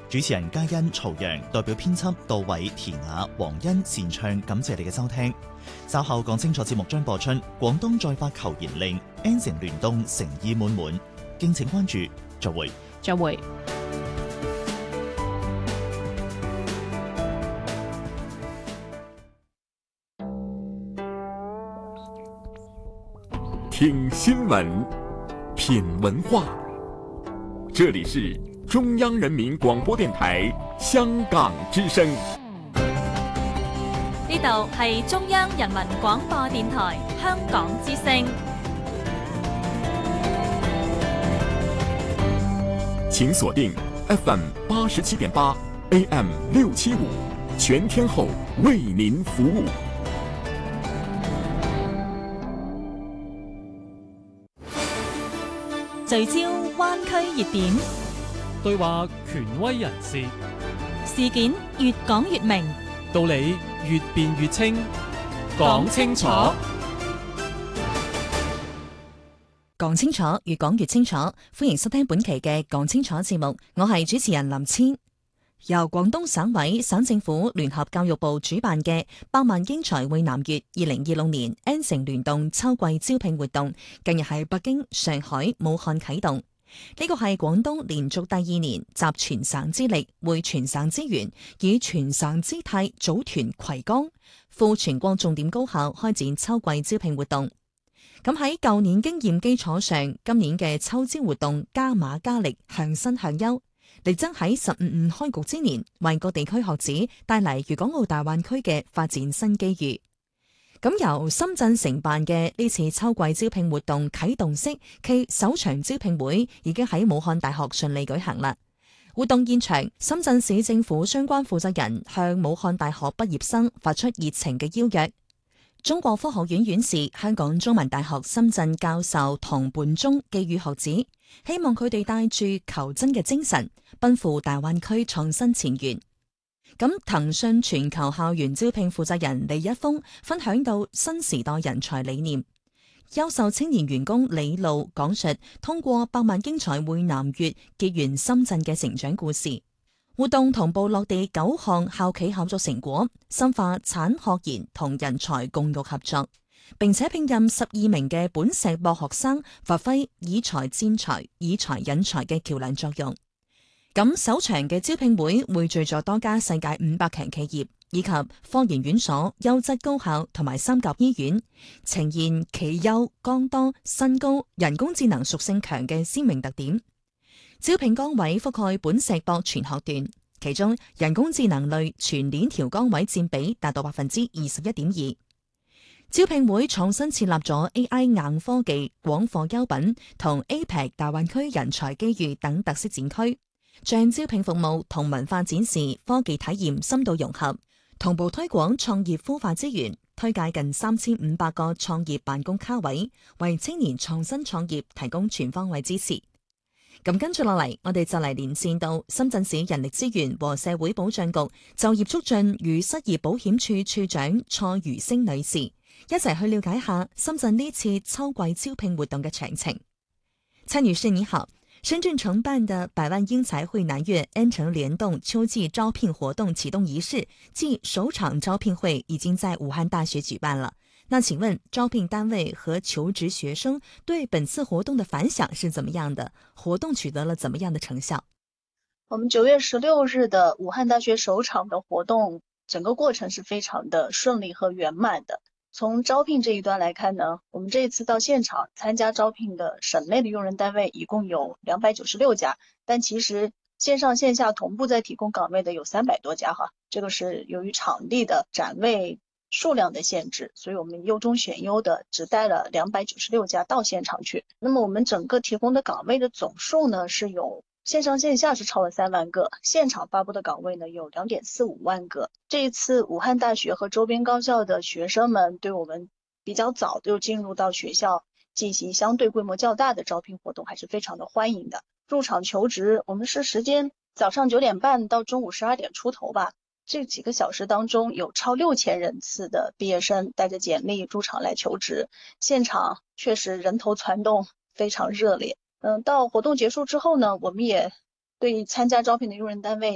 主持人嘉欣、曹陽代表編輯杜偉、田雅、黃欣、善唱，感謝你嘅收聽。稍後講清楚節目將播出廣東再發求賢令 N 城聯動誠意滿滿，敬請關注。再會。 再會。 听新闻，品文化，这里是中央人民广播电台香港之声。 呢度係中央人民廣播電台香港之聲。 請鎖定 FM 87.8 AM 675，全天候為您服務。 聚焦灣區熱點， 對話權威人士， 事件越講越明， 道理越辯越清，講清楚。 講清楚，越講越清楚。歡迎收聽本期嘅講清楚節目，我係主持人林千。由廣東省委、省政府聯合教育部主辦嘅百萬英才匯南粵2026年 N 城聯動秋季招聘活動，近日喺北京、上海、武漢啟動。呢個係廣東連續第二年集全省之力、匯全省資源，以全省姿態組團葵江赴全國重點高校開展秋季招聘活動。咁喺舊年經驗基礎上，今年嘅秋招活動加碼加力，向新向優，力爭喺15開局之年，為各地區學子帶嚟粵港澳大灣區嘅發展新機遇。咁由深圳承辦嘅呢次秋季招聘活動啟動式暨首場招聘會已經喺武漢大學順利舉行啦。活動現場，深圳市政府相關負責人向武漢大學畢業生發出熱情嘅邀約。中國科學院院士、香港中文大學深圳教授唐半忠寄語學子，希望佢哋帶住求真嘅精神，奔赴大灣區創新前沿。咁騰訊全球校園招聘負責人李一峰分享到新時代人才理念，優秀青年員工李路講述通過百萬英才匯南粵結緣深圳嘅成長故事。活動同步落地9項校企合作成果，深化產學研同人才共育合作，並且聘任12名嘅本碩博學生，發揮以才戰才、以才引才嘅橋樑作用。咁首場嘅招聘會匯聚咗多家世界500強企業以及科研院所、優質高校同埋三甲醫院，呈現企優、崗多、薪高、人工智能屬性強嘅鮮明特點。招聘崗位覆蓋本碩博全學段，其中人工智能類全鏈條崗位佔比達到21.2%。招聘會創新設立咗 AI 硬科技廣貨優品同 APEC 大灣區人才機遇等特色展區，將招聘服務同文化展示、科技體驗深度融合，同步推廣創業孵化資源，推介近3500個創業辦公卡位，為青年創新創業提供全方位支持。咁跟住落嚟，我哋就嚟連線到深圳市人力資源和社會保障局就業促進與失業保險處處長蔡如星女士，一齊去了解下深圳呢次秋季招聘活動嘅詳情。蔡女士你好，深圳承辦的百萬英才匯南粵 N 城聯動秋季招聘活動啟動儀式暨首場招聘會已經在武漢大學舉辦了。那請問招聘單位和求職學生對本次活動的反響是怎麼樣的？活動取得了怎麼樣的成效？ 我們9月16日的武漢大學首場的活動，整個過程是非常的順利和圓滿的。從招聘這一端來看呢，我們這一次到現場參加招聘的省內的用人單位一共有296家，但其實線上線下同步在提供崗位的有300多家哈。這個是由於場地的展位數量的限制，所以我們優中選優的只帶了296家到現場去。那麼我們整個提供的崗位的總數呢，是有線上線下是超了3萬個，現場發布的崗位呢有2.45萬個。這一次武漢大學和周邊高校的學生們對我們比較早就進入到學校進行相對規模較大的招聘活動，還是非常的歡迎的。入場求職，我們是時間早上9點半到中午12點出頭吧。這幾個小時當中，有超6000人次的畢業生帶着簡歷入場來求職，現場確實人頭攒動，非常熱烈。到活動結束之後呢，我們也對參加招聘的用人單位